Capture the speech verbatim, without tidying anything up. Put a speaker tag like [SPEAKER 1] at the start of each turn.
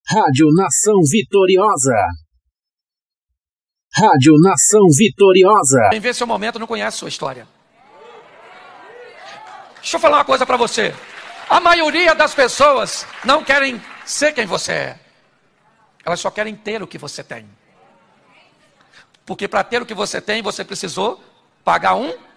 [SPEAKER 1] Rádio Nação Vitoriosa. Rádio Nação Vitoriosa.
[SPEAKER 2] Quem vê seu momento não conhece sua história. Deixa eu falar uma coisa para você. A maioria das pessoas não querem ser quem você é. Elas só querem ter o que você tem. Porque para ter o que você tem, você precisou pagar um